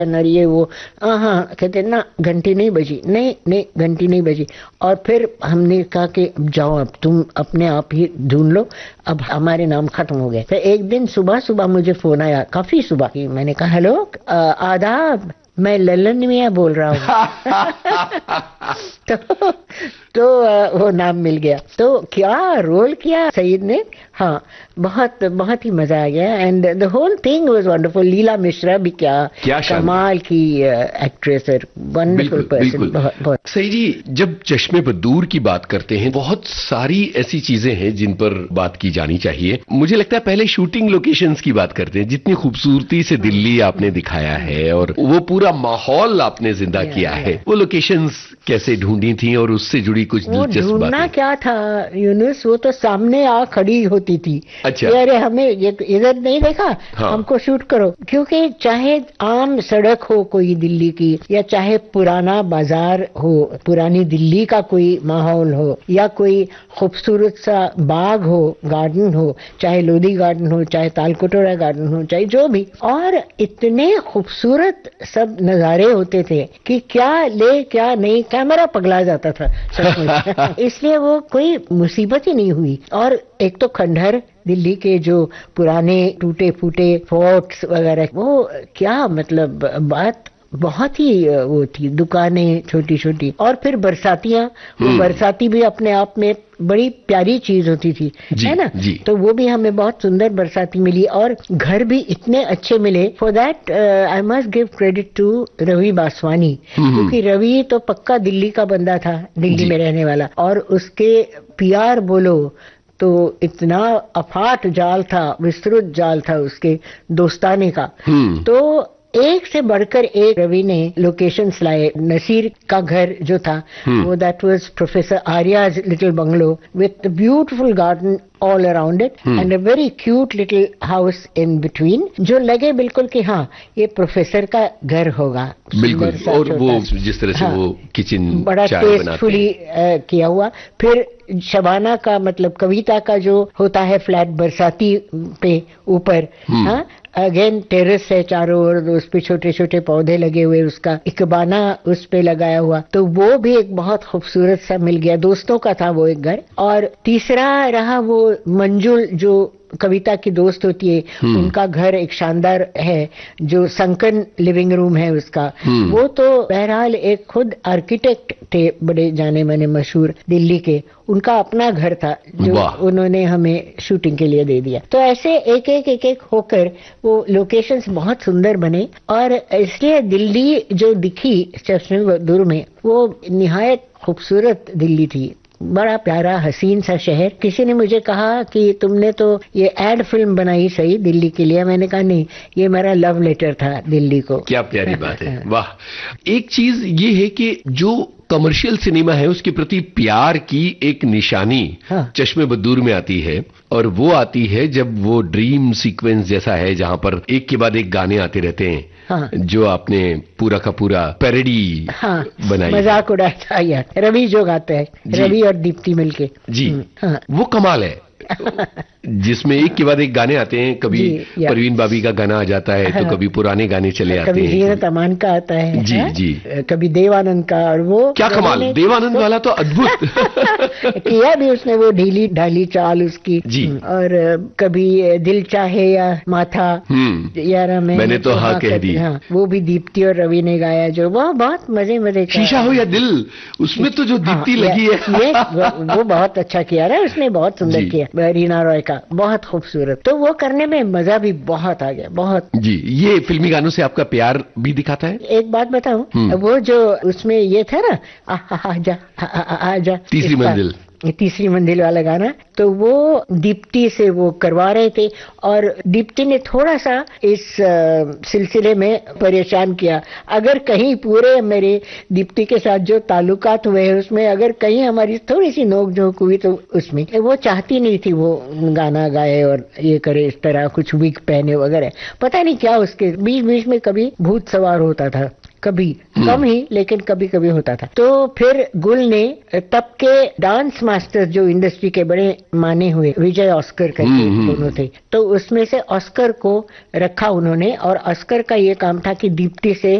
और ये वो हाँ कहते ना घंटी नहीं बजी, नहीं नहीं घंटी नहीं बजी। और फिर हमने कहा कि अब जाओ, अब तुम अपने आप ही ढूंढ लो, अब हमारे नाम खत्म हो गए। फिर एक दिन सुबह सुबह मुझे फोन आया, काफी सुबह, मैंने कहा हेलो आदाब, मैं ललन मियाँ बोल रहा हूँ। तो वो नाम मिल गया। तो क्या रोल किया सईद ने, हाँ बहुत बहुत ही मजा आ गया। And the whole thing was wonderful. लीला मिश्रा भी क्या कमाल की एक्ट्रेस है, वंडरफुल पर्सन। बहुत सही जी, जब चश्मे बदूर की बात करते हैं, बहुत सारी ऐसी चीजें हैं जिन पर बात की जानी चाहिए। मुझे लगता है पहले शूटिंग लोकेशंस की बात करते हैं। जितनी खूबसूरती से दिल्ली आपने दिखाया है और वो पूरा माहौल आपने जिंदा किया है, वो लोकेशंस कैसे ढूंढी थी और उससे जुड़ी कुछ दिलचस्प ढूंढना क्या था यूनुस, वो तो सामने आ खड़ी होती थी। अच्छा। अरे हमें इधर नहीं देखा, हाँ। हमको शूट करो। क्योंकि चाहे आम सड़क हो कोई दिल्ली की, या चाहे पुराना बाजार हो, पुरानी दिल्ली का कोई माहौल हो, या कोई खूबसूरत सा बाग हो, गार्डन हो, चाहे लोधी गार्डन हो, चाहे तालकटोरा गार्डन हो, चाहे जो भी, और इतने खूबसूरत सब नजारे होते थे कि क्या ले क्या नहीं, कैमरा पगला जाता था सचमुच। इसलिए वो कोई मुसीबत ही नहीं हुई। और एक तो खंडहर, दिल्ली के जो पुराने टूटे फूटे फोर्ट्स वगैरह, वो क्या मतलब बात बहुत ही वो थी, दुकानें छोटी छोटी, और फिर बरसातियां, वो बरसाती भी अपने आप में बड़ी प्यारी चीज होती थी, है ना। तो वो भी हमें बहुत सुंदर बरसाती मिली, और घर भी इतने अच्छे मिले। For that I must give credit to Ravi Baswani, क्योंकि रवि तो पक्का दिल्ली का बंदा था, दिल्ली में रहने वाला, और उसके पीआर बोलो तो इतना अफाट जाल था, विस्तृत जाल था उसके दोस्ताने का। तो एक से बढ़कर एक रवि ने लोकेशंस लाए। नसीर का घर जो था, वो that was professor Arya's little bungalow with beautiful garden all around it and a very cute little house in between, जो लगे बिल्कुल कि हाँ ये प्रोफेसर का घर होगा। बिल्कुल। और वो जिस तरह से वो किचन बड़ा टेस्टफुली किया हुआ। फिर शबाना का मतलब कविता का जो होता है फ्लैट बरसाती पे ऊपर, हाँ अगेन टेरेस है चारों ओर, उस पे छोटे छोटे पौधे लगे हुए, उसका इकबाना उस पे लगाया हुआ, तो वो भी एक बहुत खूबसूरत सा मिल गया। दोस्तों का था वो एक घर। और तीसरा रहा वो मंजुल जो कविता की दोस्त होती है, उनका घर एक शानदार है, जो संकन लिविंग रूम है उसका। वो तो बहरहाल एक खुद आर्किटेक्ट थे, बड़े जाने माने मशहूर दिल्ली के, उनका अपना घर था जो उन्होंने हमें शूटिंग के लिए दे दिया। तो ऐसे एक एक होकर वो लोकेशंस बहुत सुंदर बने, और इसलिए दिल्ली जो दिखी चश्मे बदूर में, वो निहायत खूबसूरत दिल्ली थी। बड़ा प्यारा हसीन सा शहर। किसी ने मुझे कहा कि तुमने तो ये एड फिल्म बनाई सही दिल्ली के लिए, मैंने कहा नहीं, ये मेरा लव लेटर था दिल्ली को। क्या प्यारी बात है, वाह। एक चीज ये है कि जो कमर्शियल सिनेमा है उसके प्रति प्यार की एक निशानी चश्मे बदूर में आती है, और वो आती है जब वो ड्रीम सीक्वेंस जैसा है जहां पर एक के बाद एक गाने आते रहते हैं। जो आपने पूरा का पूरा पैरोडी बनाई, मजाक उड़ाया था यार, रवि जो गाते हैं, रवि और दीप्ति मिलके जी, वो कमाल है। जिसमें एक के बाद एक गाने आते हैं, कभी परवीन बाबी का गाना आ जाता है, तो कभी पुराने गाने चले आते हैं, कभी जीनत अमान का आता है, जी जी, कभी देवानंद का। और वो क्या कमाल, देवानंद वाला तो अद्भुत किया भी उसने, वो ढीली ढाली चाल उसकी जी। और कभी दिल चाहे या माथा यारा मैंने तो हाँ कह दी, वो भी दीप्ति और रवि ने गाया, जो वो बहुत मजे का। शीशा हो या दिल, उसमें तो जो दीप्ति लगी है वो बहुत अच्छा किया रहा है उसने, बहुत सुंदर किया। रीना रॉय का बहुत खूबसूरत, तो वो करने में मजा भी बहुत आ गया, बहुत जी। ये फिल्मी गानों से आपका प्यार भी दिखाता है। एक बात बताऊं, वो जो उसमें ये था ना, आजा तीसरी मंजिल, तीसरी मंजिल वाला गाना, तो वो दीप्ति से वो करवा रहे थे, और दीप्ति ने थोड़ा सा इस सिलसिले में परेशान किया। अगर कहीं पूरे मेरे दीप्ति के साथ जो ताल्लुकात हुए हैं उसमें अगर कहीं हमारी थोड़ी सी नोक झोंक हुई, तो उसमें वो चाहती नहीं थी वो गाना गाए और ये करे, इस तरह कुछ विग पहने वगैरह, पता नहीं क्या उसके बीच बीच में कभी भूत सवार होता था। कभी कम ही, लेकिन कभी कभी होता था। तो फिर गुल ने तब के डांस मास्टर जो इंडस्ट्री के बड़े माने हुए, विजय ऑस्कर करके दोनों थे, तो उसमें से ऑस्कर को रखा उन्होंने, और ऑस्कर का ये काम था कि दीप्ति से